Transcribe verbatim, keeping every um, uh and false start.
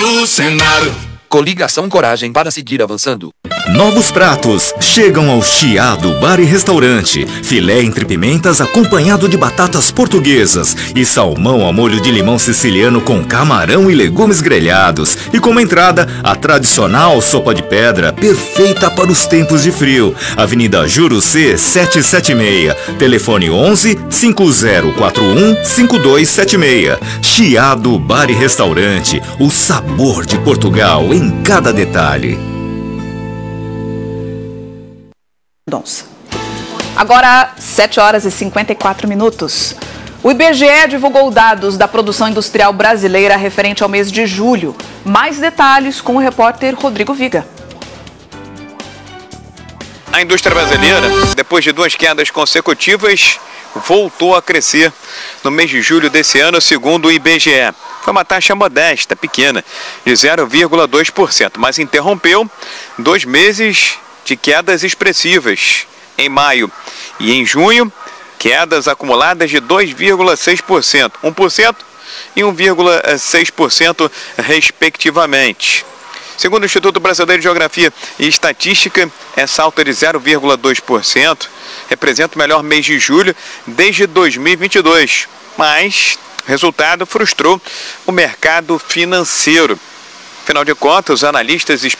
no cenário. Coligação Coragem para seguir avançando. Novos pratos chegam ao Chiado Bar e Restaurante. Filé entre pimentas acompanhado de batatas portuguesas e salmão ao molho de limão siciliano com camarão e legumes grelhados. E como entrada, a tradicional sopa de pedra, perfeita para os tempos de frio. Avenida Jurucê setecentos e setenta e seis. Telefone onze, cinco zero quatro um, cinco dois sete seis. Chiado Bar e Restaurante. O sabor de Portugal em cada detalhe. Agora, sete horas e cinquenta e quatro minutos. O I B G E divulgou dados da produção industrial brasileira referente ao mês de julho. Mais detalhes com o repórter Rodrigo Viga. A indústria brasileira, depois de duas quedas consecutivas, voltou a crescer no mês de julho desse ano, segundo o I B G E. Foi uma taxa modesta, pequena, de zero vírgula dois por cento, mas interrompeu dois meses de quedas expressivas. Em maio e em junho, quedas acumuladas de dois vírgula seis por cento, um por cento e um vírgula seis por cento, respectivamente. Segundo o Instituto Brasileiro de Geografia e Estatística, essa alta de zero vírgula dois por cento representa o melhor mês de julho desde dois mil e vinte e dois, mas o resultado frustrou o mercado financeiro. Afinal de contas, os analistas